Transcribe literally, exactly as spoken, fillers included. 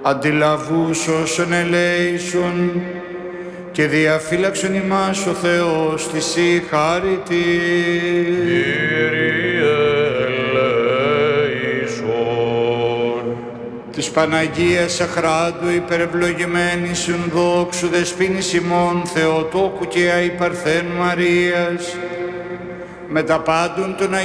αντιλαβούς όσων ελέησον και διαφύλαξον ημάς ο Θεός της η χάρητη. Κύριε ελέησον. Της Παναγίας Αχράντου υπερευλογημένης δόξου δεσποίνης ημών Θεοτόκου και αϊπαρθέν Μαρίας, με τα πάντων των